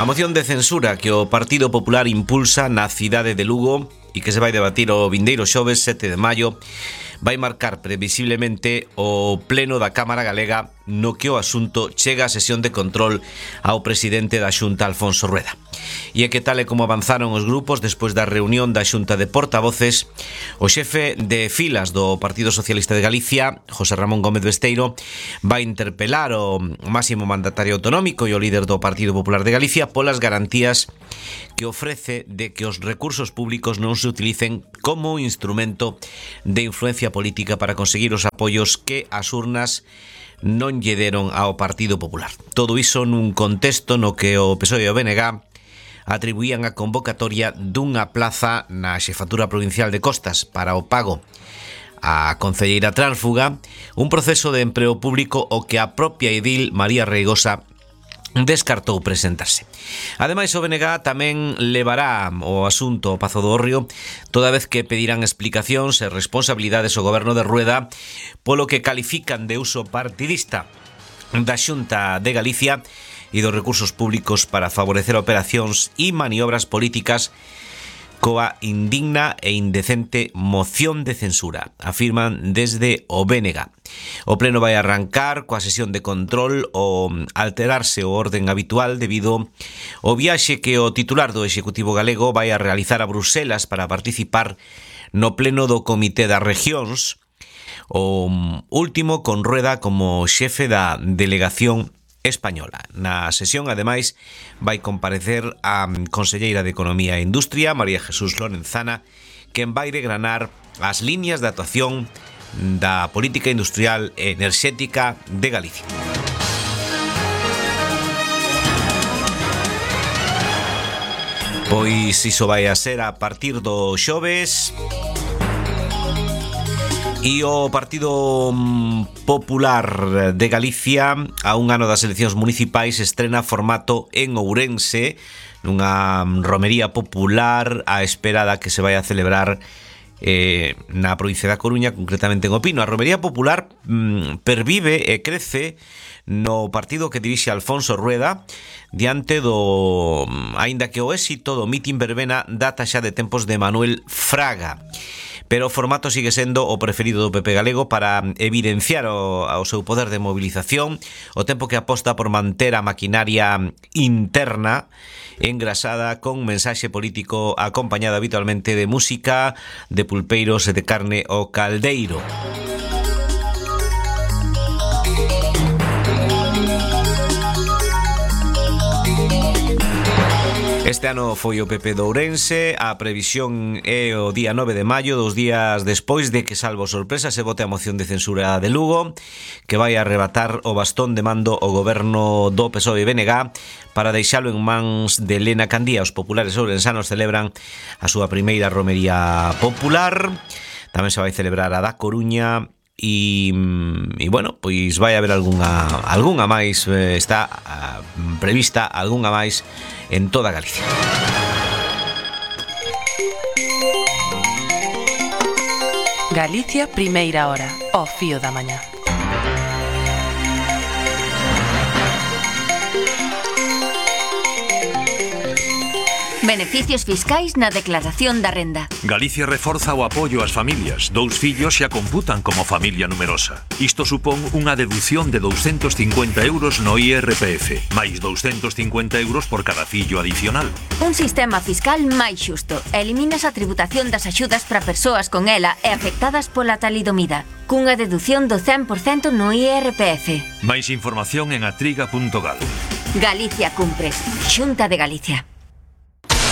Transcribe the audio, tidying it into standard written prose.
A moción de censura que o Partido Popular impulsa na cidade de Lugo e que se vai debatir o vindeiro xoves 7 de maio vai marcar previsiblemente o pleno da Cámara Galega no que o asunto chega a sesión de control ao presidente da Xunta, Alfonso Rueda. E é que tal e como avanzaron os grupos despois da reunión da Xunta de Portavoces, o xefe de filas do Partido Socialista de Galicia, José Ramón Gómez Besteiro, vai interpelar o máximo mandatario autonómico e o líder do Partido Popular de Galicia polas garantías que ofrece de que os recursos públicos non se utilicen como instrumento de influencia política para conseguir os apoios que as urnas non lle deron ao Partido Popular. Todo iso nun contexto no que o PSOE e o BNG atribuían a convocatoria dunha plaza na Xefatura Provincial de Costas para o pago a concelleira tránsfuga, un proceso de emprego público o que a propia edil María Reigosa descartou presentarse. Ademais, o BNG tamén levará o asunto ao Pazo do Hórreo, toda vez que pedirán explicacións e responsabilidades ao goberno de Rueda polo que califican de uso partidista da Xunta de Galicia e dos recursos públicos para favorecer operacións e maniobras políticas coa indigna e indecente moción de censura, afirman desde o BNG. O pleno vai arrancar coa sesión de control o alterarse o orden habitual debido ao viaxe que o titular do Executivo galego vai a realizar a Bruselas para participar no pleno do Comité das Regións, o último con Rueda como xefe da delegación española. Na sesión, ademais, vai comparecer a conselleira de Economía e Industria, María Jesús Lorenzana, quen vai degranar as líneas de actuación da política industrial e enerxética de Galicia. Pois iso vai a ser a partir do xoves. E o Partido Popular de Galicia, a un ano das eleccións municipais, estrena formato en Ourense, nunha romería popular á espera da que se vai a celebrar na provincia da Coruña, concretamente en Opino. A romería popular pervive e crece no partido que dirixe Alfonso Rueda diante do, aínda que o éxito do mitin verbena data xa de tempos de Manuel Fraga. Pero o formato sigue sendo o preferido do PP galego para evidenciar o seu poder de movilización, o tempo que aposta por manter a maquinaria interna engrasada con mensaxe político acompañado habitualmente de música, de pulpeiros e de carne ao caldeiro. Este ano foi o PP de Ourense, a previsión é o día 9 de maio, 2 días despois de que, salvo sorpresa, se vote a moción de censura de Lugo, que vai arrebatar o bastón de mando ao goberno do PSOE e BNG para deixalo en mans de Elena Candía. Os populares ourensanos celebran a súa primeira romería popular, tamén se vai celebrar a da Coruña. E bueno, pois vai haber algunha máis, está prevista algunha máis en toda Galicia. Galicia, primeira hora, ao fío da mañá. Beneficios fiscais na declaración da renda. Galicia reforza o apoio ás familias. 2 fillos xa computan como familia numerosa. Isto supón unha deducción de 250 euros no IRPF, máis 250 euros por cada fillo adicional. Un sistema fiscal máis xusto. Eliminas a tributación das axudas para persoas con ela e afectadas pola talidomida, cunha deducción do 100% no IRPF. Máis información en atriga.gal. Galicia cumpre. Xunta de Galicia.